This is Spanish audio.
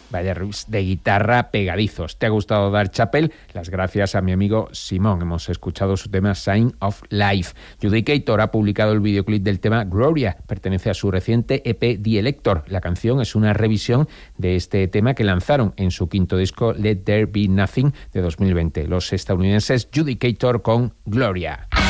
Vaya riffs de guitarra pegadizos. ¿Te ha gustado Dark Chapel? Las gracias a mi amigo Simón. Hemos escuchado su tema Sign of Life. Judicator ha publicado el videoclip del tema Gloria. Pertenece a su reciente EP The Elector. La canción es una revisión de este tema que lanzaron en su quinto disco Let There Be Nothing de 2020. Los estadounidenses Judicator con Gloria.